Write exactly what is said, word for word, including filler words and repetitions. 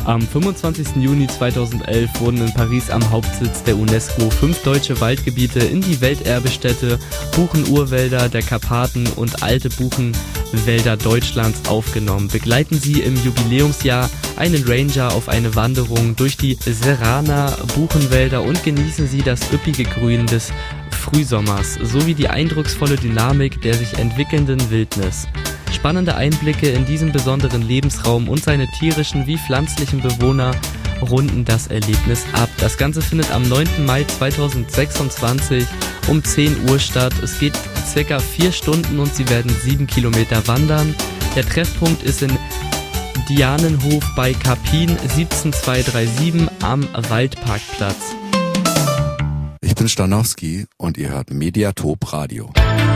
Am fünfundzwanzigsten Juni zweitausendelf wurden in Paris am Hauptsitz der UNESCO fünf deutsche Waldgebiete in die Welterbestätte Buchenurwälder der Karpaten und alte Buchenwälder Deutschlands aufgenommen. Begleiten Sie im Jubiläumsjahr einen Ranger auf eine Wanderung durch die Serraner Buchenwälder und genießen Sie das üppige Grün des Frühsommers sowie die eindrucksvolle Dynamik der sich entwickelnden Wildnis. Spannende Einblicke in diesen besonderen Lebensraum und seine tierischen wie pflanzlichen Bewohner runden das Erlebnis ab. Das Ganze findet am neunten Mai zweitausendsechsundzwanzig um zehn Uhr statt. Es geht circa vier Stunden und Sie werden sieben Kilometer wandern. Der Treffpunkt ist in Dianenhof bei Karpin siebzehn zweihundertsiebenunddreißig am Waldparkplatz. Ich bin Stanowski und ihr hört Mediatop Radio.